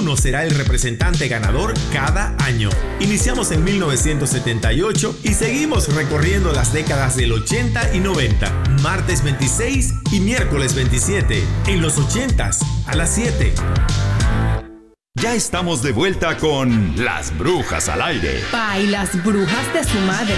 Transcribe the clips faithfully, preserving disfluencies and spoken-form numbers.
uno será el representante ganador cada año. Iniciamos en mil novecientos setenta y ocho y seguimos recorriendo las décadas del ochenta y noventa. Martes veintiséis y miércoles veintisiete. En los ochentas a las siete. Ya estamos de vuelta con Las Brujas al Aire. Ay, las brujas de su madre.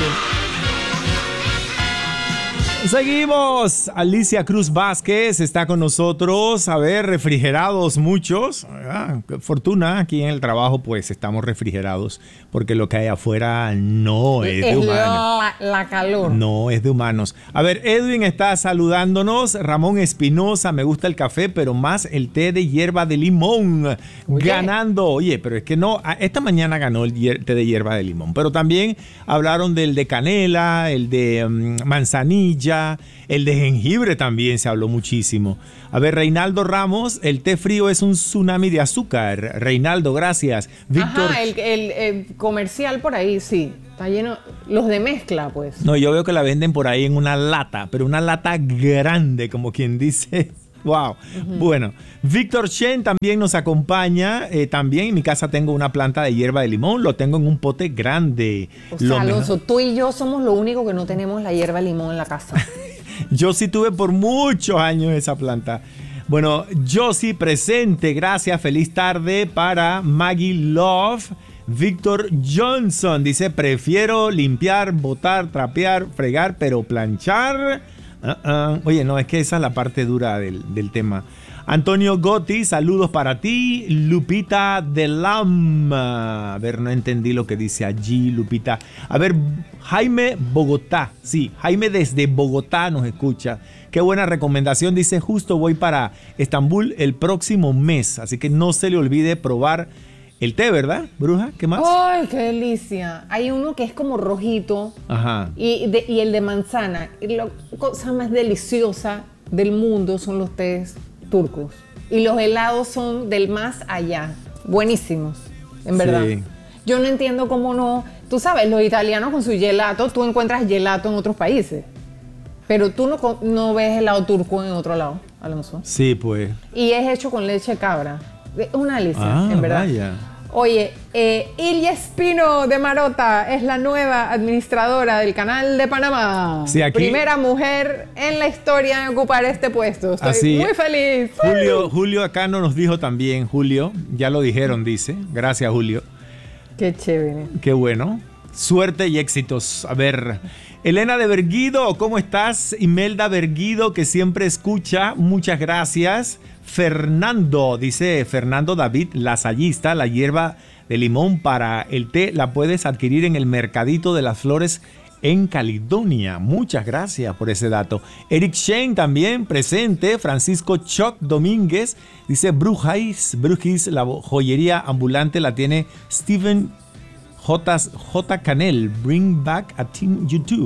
Seguimos. Alicia Cruz Vázquez está con nosotros. A ver, refrigerados muchos. Ah, qué fortuna, aquí en el trabajo pues estamos refrigerados porque lo que hay afuera no es, es de humanos. La, la calor. No es de humanos. A ver, Edwin está saludándonos. Ramón Espinosa, me gusta el café, pero más el té de hierba de limón. Oye. Ganando. Oye, pero es que no, esta mañana ganó el hier- té de hierba de limón, pero también hablaron del de canela, el de um, manzanilla. El de jengibre también se habló muchísimo. A ver, Reinaldo Ramos, el té frío es un tsunami de azúcar. Reinaldo, gracias. Víctor. Ajá, el, el, el comercial por ahí, sí. Está lleno. Los de mezcla, pues. No, yo veo que la venden por ahí en una lata, pero una lata grande, como quien dice. Wow. Uh-huh. Bueno, Víctor Chen también nos acompaña. Eh, también en mi casa tengo una planta de hierba de limón. Lo tengo en un pote grande. O sea, lo Alonso, mejor... tú y yo somos lo único que no tenemos la hierba de limón en la casa. Yo sí tuve por muchos años esa planta. Bueno, yo sí presente. Gracias. Feliz tarde para Maggie Love. Víctor Johnson dice, prefiero limpiar, botar, trapear, fregar, pero planchar... Uh-uh. Oye, no, es que esa es la parte dura del, del tema. Antonio Gotti, saludos para ti. Lupita de Lama. A ver, no entendí lo que dice allí, Lupita. A ver, Jaime Bogotá. Sí, Jaime desde Bogotá nos escucha. Qué buena recomendación. Dice, justo voy para Estambul el próximo mes. Así que no se le olvide probar el té, ¿verdad, bruja? ¿Qué más? ¡Ay, qué delicia! Hay uno que es como rojito. Ajá. Y, de, y el de manzana. Y la cosa más deliciosa del mundo son los tés turcos. Y los helados son del más allá. Buenísimos, en verdad. Sí. Yo no entiendo cómo no... Tú sabes, los italianos con su gelato, tú encuentras gelato en otros países. Pero tú no, no ves helado turco en otro lado, Alonso. Sí, pues. Y es hecho con leche de cabra. Es una delicia, ah, en verdad. Vaya. Oye, eh, Ilia Espino de Marota es la nueva administradora del Canal de Panamá. Sí, aquí, primera mujer en la historia en ocupar este puesto. Estoy así, muy feliz. Julio, Julio acá no nos dijo también, Julio, ya lo dijeron, dice. Gracias, Julio. Qué chévere. Qué bueno. Suerte y éxitos. A ver, Elena de Berguido, ¿cómo estás? Imelda Berguido, que siempre escucha, muchas gracias. Fernando, dice Fernando David Lasallista, la hierba de limón para el té la puedes adquirir en el Mercadito de las Flores en Caledonia. Muchas gracias por ese dato. Eric Shane también presente. Francisco Choc Domínguez dice Brujais, Brujis, la joyería ambulante la tiene Steven J. J. Canel. Bring back a Team YouTube.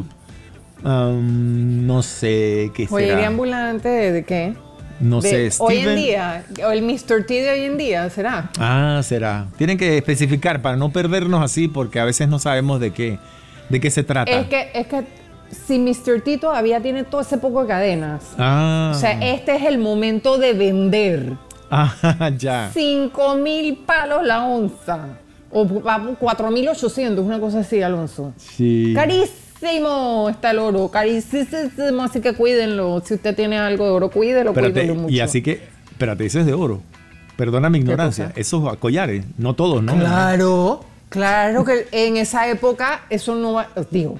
Um, no sé qué será. ¿Joyería ambulante de qué? No de sé, hoy Steven... en día, o el mister T de hoy en día, ¿será? Ah, será. Tienen que especificar para no perdernos así, porque a veces no sabemos de qué, de qué se trata. Es que, es que si mister T todavía tiene todo ese poco de cadenas, ah. o sea, este es el momento de vender. Ah, ya. Cinco mil palos la onza. O cuatro mil ochocientos, una cosa así, Alonso. Sí. Carísimo. Está el oro, carísimo, así que cuídenlo. Si usted tiene algo de oro, cuídelo, espérate, cuídelo mucho. Y así que, espérate, eso es de oro. Perdona mi ignorancia. Esos collares, no todos, ¿no? Claro, claro que en esa época eso no va, digo,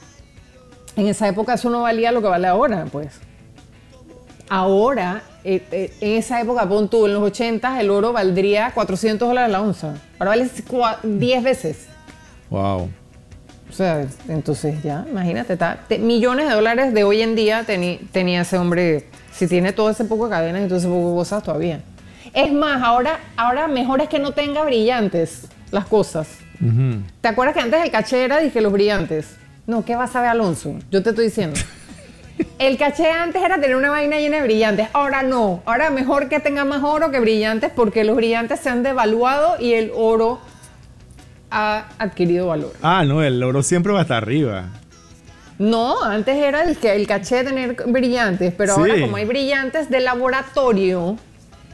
en esa época eso no valía lo que vale ahora, pues. Ahora, eh, eh, en esa época, pon tú, en los ochentas, el oro valdría cuatrocientos dólares la onza. Ahora vale diez veces. Wow. O sea, entonces ya, imagínate, ta, te, millones de dólares de hoy en día teni, tenía ese hombre, si tiene todo ese poco de cadenas y todo ese poco de cosas todavía. Es más, ahora, ahora mejor es que no tenga brillantes las cosas. Uh-huh. ¿Te acuerdas que antes el caché era, dije, los brillantes? No, ¿qué vas a ver, Alonso? Yo te estoy diciendo. El caché antes era tener una vaina llena de brillantes, ahora no. Ahora mejor que tenga más oro que brillantes porque los brillantes se han devaluado y el oro ha adquirido valor. Ah, no, el oro siempre va a estar arriba. No, antes era el, que, el caché de tener brillantes, pero sí. Ahora como hay brillantes de laboratorio,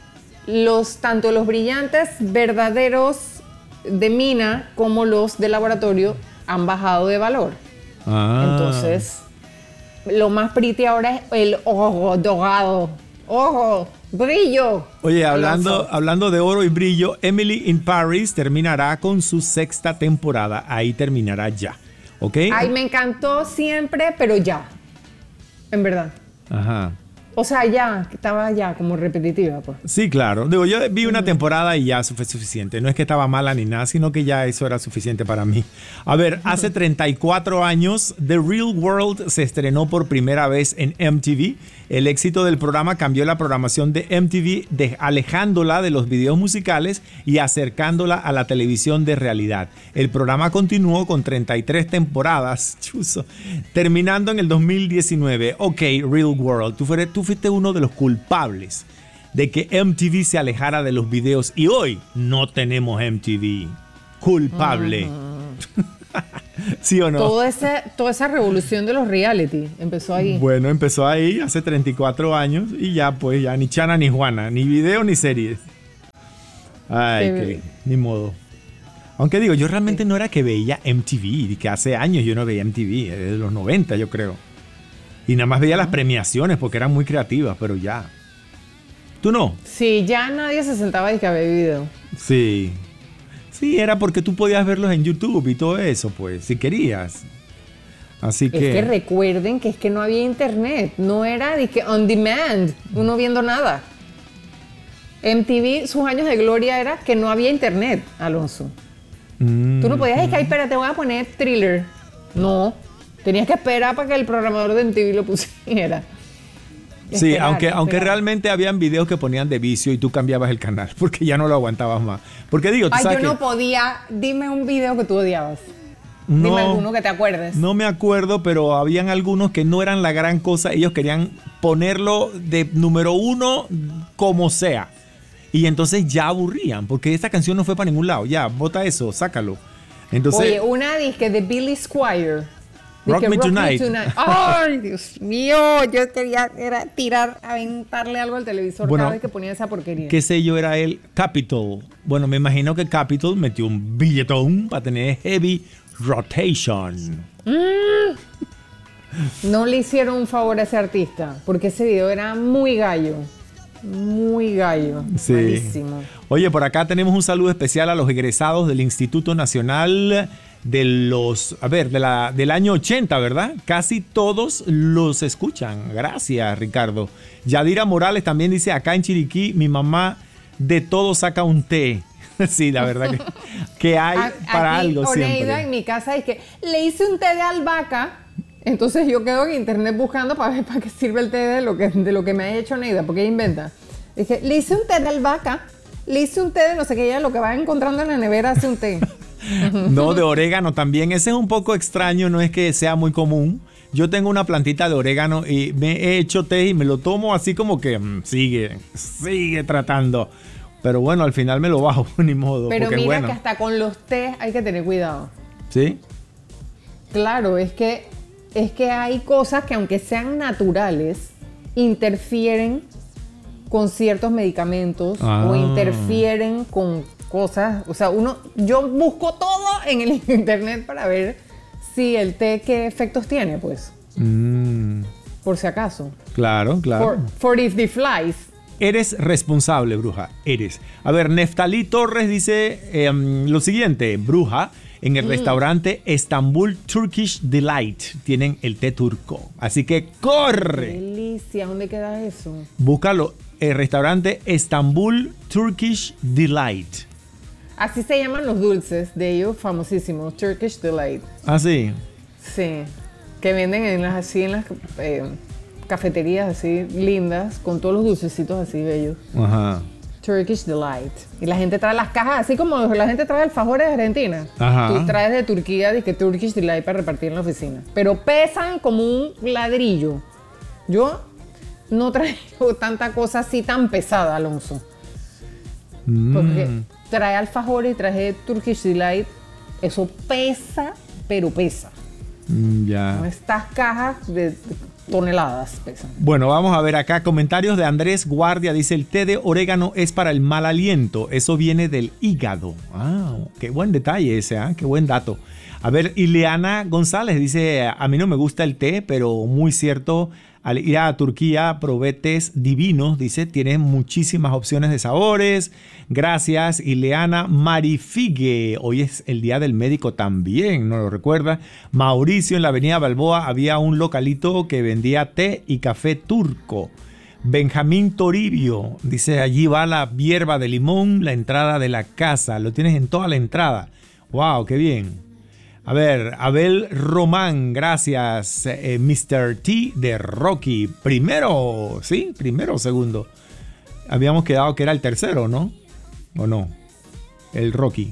los, tanto los brillantes verdaderos de mina como los de laboratorio han bajado de valor. Ah. Entonces, lo más pretty ahora es el ojo dorado. Ojo, brillo. Oye, hablando, Alonso. hablando de oro y brillo, Emily in Paris terminará con su sexta temporada. Ahí terminará ya. ¿Ok? Ay, me encantó siempre, pero ya. En verdad. Ajá. O sea, ya, estaba ya como repetitiva, pues. Sí, claro. Digo, yo vi una temporada y ya eso fue suficiente. No es que estaba mala ni nada, sino que ya eso era suficiente para mí. A ver, hace treinta y cuatro años, The Real World se estrenó por primera vez en M T V. El éxito del programa cambió la programación de M T V, de, alejándola de los videos musicales y acercándola a la televisión de realidad. El programa continuó con treinta y tres temporadas, chuzo, terminando en el dos mil diecinueve. Ok, Real World, tú fuiste, tú fuiste uno de los culpables de que M T V se alejara de los videos y hoy no tenemos M T V. Culpable. Uh-huh. ¿Sí o no? Todo ese, toda esa revolución de los reality empezó ahí. Bueno, empezó ahí hace treinta y cuatro años y ya pues ya ni Chana ni Juana, ni video ni series. Ay, Sí. que ni modo. Aunque digo, yo realmente sí. no era que veía M T V, que hace años yo no veía M T V, desde los noventa yo creo. Y nada más veía las premiaciones porque eran muy creativas, pero ya. ¿Tú no? Sí, ya nadie se sentaba y que había video. Sí. Sí, era porque tú podías verlos en YouTube y todo eso, pues, si querías. Así que... Es que recuerden que es que no había internet, no era de que on demand, uno viendo nada. M T V, sus años de gloria era que no había internet, Alonso. Mm, Tú no podías decir, ay, espera, te voy a poner Thriller. No, tenías que esperar para que el programador de M T V lo pusiera. Sí, Esperar, aunque, esperar. aunque realmente habían videos que ponían de vicio y tú cambiabas el canal porque ya no lo aguantabas más. Porque digo, tú Ay, sabes yo no que podía, dime un video que tú odiabas. no, Dime alguno que te acuerdes. No me acuerdo, pero habían algunos que no eran la gran cosa. Ellos querían ponerlo de número uno como sea. Y entonces ya aburrían, porque esta canción no fue para ningún lado. Ya, bota eso, sácalo. Entonces, Oye, una disque de Billy Squier. Rock Disque Me Tonight. Ay, Dios mío, yo quería era tirar, aventarle algo al televisor Bueno, cada vez que ponía esa porquería. ¿qué sello era el Capitol? Bueno, me imagino que Capitol metió un billetón para tener heavy rotation. Mm. No le hicieron un favor a ese artista, porque ese video era muy gallo. Muy gallo. Sí. Malísimo. Oye, por acá tenemos un saludo especial a los egresados del Instituto Nacional de los, a ver, de la, del año ochenta, ¿verdad? Casi todos los escuchan. Gracias, Ricardo. Yadira Morales también dice, acá en Chiriquí, mi mamá de todo saca un té. Sí, la verdad que, que hay A- para aquí, algo Oneida, siempre. en mi casa, es que le hice un té de albahaca. Entonces yo quedo en internet buscando para ver para qué sirve el té de lo que, de lo que me ha hecho Neida, porque ella inventa. Dije, le hice un té de albahaca, le hice un té de no sé qué, ella lo que va encontrando en la nevera hace un té. No, de orégano también. Ese es un poco extraño, no es que sea muy común. Yo tengo una plantita de orégano y me he hecho té y me lo tomo así como que mmm, sigue, sigue tratando. Pero bueno, al final me lo bajo, ni modo. Pero porque mira bueno. que hasta con los tés hay que tener cuidado. ¿Sí? Claro, es que, es que hay cosas que aunque sean naturales, interfieren con ciertos medicamentos Ah. o interfieren con cosas. O sea, uno, yo busco todo en el internet para ver si el té qué efectos tiene, pues, Mm, por si acaso. claro, claro. For, for if the flies. Eres responsable, bruja. Eres. A ver, Neftalí Torres dice eh, lo siguiente. Bruja, en el mm. restaurante Estambul Turkish Delight tienen el té turco. Así que corre. Qué delicia, ¿dónde queda eso? Búscalo. El restaurante Estambul Turkish Delight. Así se llaman los dulces de ellos, famosísimos. Turkish Delight. Ah, sí. Sí. Que venden en las, así en las eh, cafeterías así lindas, con todos los dulcecitos así bellos. Ajá. Turkish Delight. Y la gente trae las cajas, así como la gente trae alfajores de Argentina. Ajá. Tú traes de Turquía, de que Turkish Delight para repartir en la oficina. Pero pesan como un ladrillo. Yo no traigo tanta cosa así tan pesada, Alonso. Mm. Porque trae alfajores y trae Turkish Delight. Eso pesa, pero pesa. Mm, ya. ¿No? Estas cajas de toneladas pesan. Bueno, vamos a ver acá comentarios de Andrés Guardia. Dice, el té de orégano es para el mal aliento. Eso viene del hígado. Ah, qué buen detalle ese, ¿eh? Qué buen dato. A ver, Ileana González dice, a mí no me gusta el té, pero muy cierto, al ir a Turquía probé tés divinos, dice, tiene muchísimas opciones de sabores. Gracias, Ileana. Marifigue, hoy es el día del médico también, ¿no lo recuerda? Mauricio, en la avenida Balboa había un localito que vendía té y café turco. Benjamín Toribio, dice, allí va la hierba de limón, la entrada de la casa, lo tienes en toda la entrada. Wow, qué bien. A ver, Abel Román, gracias. Eh, mister T de Rocky. Primero, ¿sí? Primero o segundo. Habíamos quedado que era el tercero, ¿no? ¿O no? El Rocky.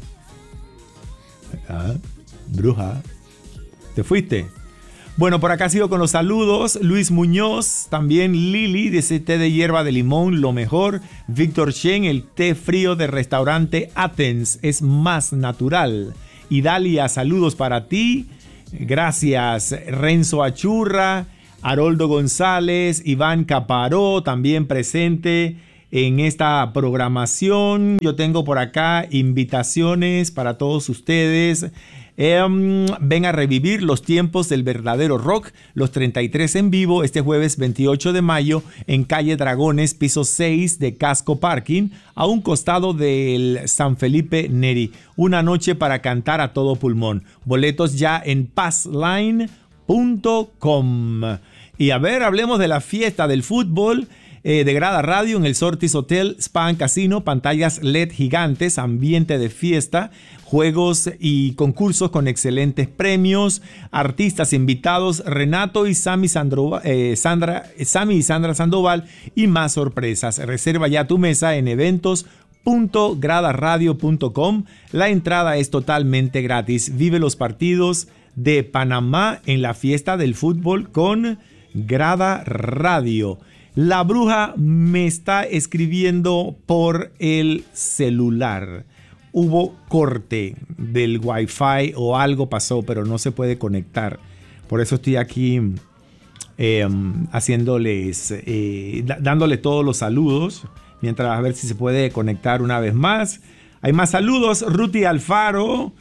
Ah, bruja. ¿Te fuiste? Bueno, por acá sigo con los saludos. Luis Muñoz, también Lili, de ese té de hierba de limón, lo mejor. Víctor Chen, el té frío de restaurante Athens, es más natural. Y Dalia, saludos para ti. Gracias. Renzo Achurra, Haroldo González, Iván Caparó, también presente en esta programación. Yo tengo por acá invitaciones para todos ustedes. Eh, ven a revivir los tiempos del verdadero rock, los treinta y tres en vivo, este jueves veintiocho de mayo en calle Dragones, piso seis de Casco Parking, a un costado del San Felipe Neri. Una noche para cantar a todo pulmón. Boletos ya en passline punto com. Y a ver, hablemos de la fiesta del fútbol. Eh, de Grada Radio en el Sortis Hotel Spa and Casino, pantallas L E D gigantes, ambiente de fiesta, juegos y concursos con excelentes premios, artistas invitados, Renato y Sammy, Sandro, eh, Sandra, Sammy y Sandra Sandoval y más sorpresas. Reserva ya tu mesa en eventos punto grada radio punto com. La entrada es totalmente gratis. Vive los partidos de Panamá en la fiesta del fútbol con Grada Radio. La bruja me está escribiendo por el celular. Hubo corte del Wi-Fi o algo pasó, pero no se puede conectar. Por eso estoy aquí eh, haciéndoles, eh, dándole todos los saludos, mientras a ver si se puede conectar una vez más. Hay más saludos. Ruti Alfaro.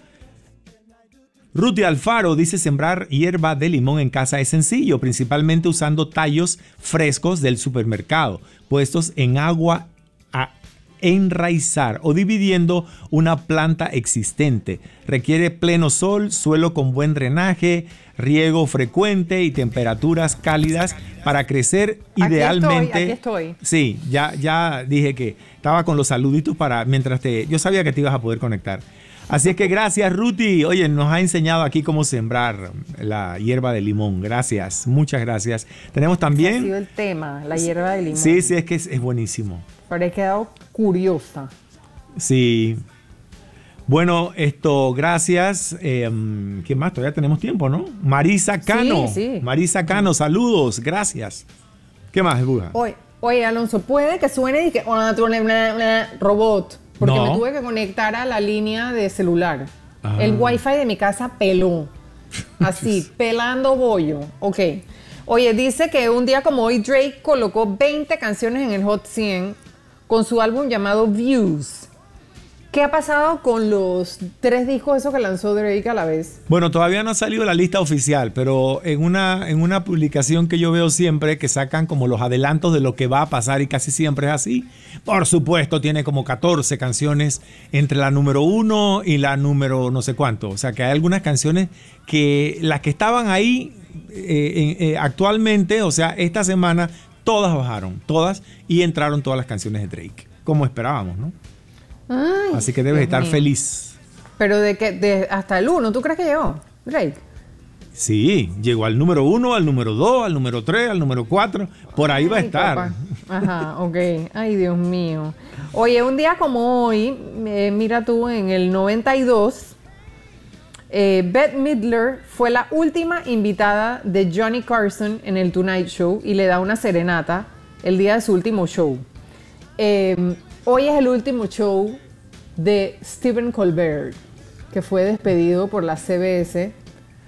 Ruti Alfaro dice, sembrar hierba de limón en casa es sencillo, principalmente usando tallos frescos del supermercado, puestos en agua a enraizar o dividiendo una planta existente. Requiere pleno sol, suelo con buen drenaje, riego frecuente y temperaturas cálidas para crecer idealmente. Aquí estoy, aquí estoy. Sí, ya, ya dije que estaba con los saluditos para mientras te... Yo sabía que te ibas a poder conectar. Así es que gracias, Ruti. Oye, nos ha enseñado aquí cómo sembrar la hierba de limón. Gracias, muchas gracias. Tenemos también... Ese ha sido el tema, la hierba de limón. Sí, sí, es que es, es buenísimo. Pero he quedado curiosa. Sí. Bueno, esto, gracias. Eh, ¿Quién más? Todavía tenemos tiempo, ¿no? Marisa Cano. Sí, sí. Marisa Cano, saludos, gracias. ¿Qué más, Buga? Oye, oye, Alonso, puede que suene y que robot, porque No. me tuve que conectar a la línea de celular. Ah. El wifi de mi casa peló. Así, pelando bollo. Ok. Oye, dice que un día como hoy Drake colocó veinte canciones en el Hot cien con su álbum llamado Views. ¿Qué ha pasado con los tres discos esos que lanzó Drake a la vez? Bueno, todavía no ha salido la lista oficial, pero en una, en una publicación que yo veo siempre que sacan como los adelantos de lo que va a pasar y casi siempre es así. Por supuesto, tiene como catorce canciones entre la número uno y la número no sé cuánto. O sea que hay algunas canciones que las que estaban ahí eh, eh, actualmente, o sea, esta semana, todas bajaron, todas, y entraron todas las canciones de Drake, como esperábamos, ¿no? Ay, Así que debes Dios estar mío. feliz. Pero de que de hasta el uno, ¿tú crees que llegó Drake? Sí, llegó al número uno, al número dos, al número tres, al número cuatro. Por ahí va a Ay, estar. papá. Ajá, ok. Ay, Dios mío. Oye, un día como hoy, eh, mira tú, en el noventa y dos, eh, Bette Midler fue la última invitada de Johnny Carson en el Tonight Show y le da una serenata el día de su último show. Eh, hoy es el último show de Stephen Colbert, que fue despedido por la C B S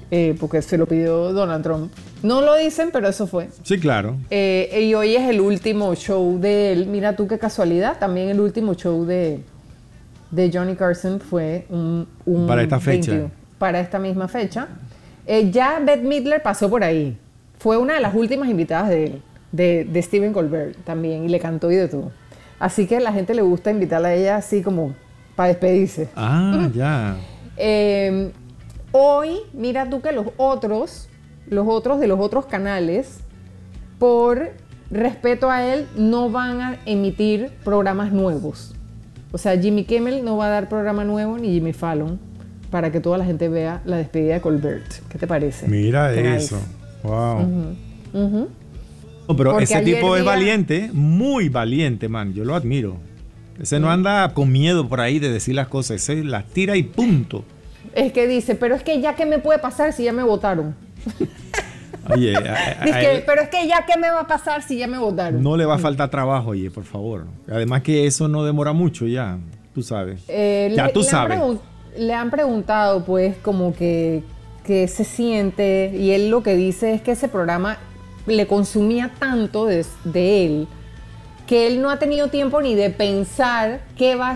eh, porque se lo pidió Donald Trump. No lo dicen, pero eso fue. Sí, claro. Eh, y hoy es el último show de él. Mira tú qué casualidad, también el último show de, de Johnny Carson fue un, un Para esta fecha. veintiuno, para esta misma fecha. Eh, ya Bette Midler pasó por ahí. Fue una de las últimas invitadas de él, de, de Stephen Colbert también, y le cantó y de todo. Así que a la gente le gusta invitarla a ella así como para despedirse. Ah, ya. Eh, hoy, mira tú que los otros, los otros de los otros canales, por respeto a él, no van a emitir programas nuevos. O sea, Jimmy Kimmel no va a dar programa nuevo, ni Jimmy Fallon, para que toda la gente vea la despedida de Colbert. ¿Qué te parece? Mira Qué eso. nice. Wow. Uh-huh. Uh-huh. No, pero Porque ese ayer tipo es día- valiente, muy valiente, man. Yo lo admiro. Ese no anda con miedo por ahí de decir las cosas. Ese las tira y punto. Es que dice, pero es que ya qué me puede pasar si ya me votaron. Oye, a, a- Dice a que, él pero es que ya qué me va a pasar si ya me votaron. no le va a faltar trabajo, oye, por favor. Además que eso no demora mucho ya, tú sabes. Eh, ya le, tú le han sabes. pregun- le han preguntado, pues, como que, que se siente, y él lo que dice es que ese programa le consumía tanto de, de él, que él no ha tenido tiempo ni de pensar qué va a